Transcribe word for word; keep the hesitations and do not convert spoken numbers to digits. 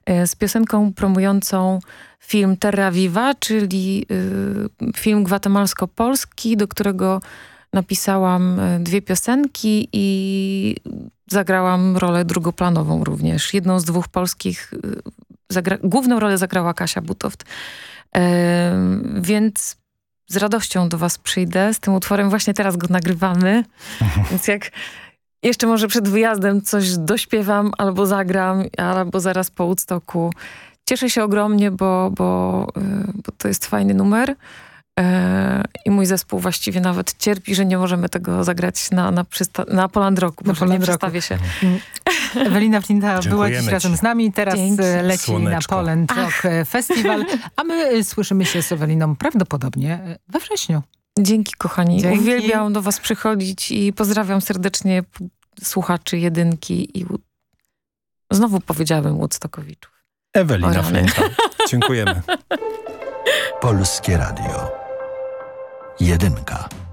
z piosenką promującą film Terra Viva, czyli film gwatemalsko-polski, do którego napisałam dwie piosenki i zagrałam rolę drugoplanową również. Jedną z dwóch polskich, zagra- główną rolę zagrała Kasia Butoft. E, więc z radością do was przyjdę z tym utworem. Właśnie teraz go nagrywamy. Więc jak jeszcze może przed wyjazdem coś dośpiewam albo zagram, albo zaraz po Woodstocku. Cieszę się ogromnie, bo, bo, bo to jest fajny numer. I mój zespół właściwie nawet cierpi, że nie możemy tego zagrać na, na, przysta- na Poland Rocku. Na Może nie przestawię się. Ewelina Flinta była dziś razem z nami. Teraz Dzięki. leci Słoneczko. na Poland Rock Festival. A my słyszymy się z Eweliną prawdopodobnie we wrześniu. Dzięki, kochani. Dzięki. Uwielbiam do was przychodzić i pozdrawiam serdecznie słuchaczy Jedynki. I znowu powiedziałem Woodstockowiczów. Ewelina Flinta. Dziękujemy. Polskie Radio. Jedynka.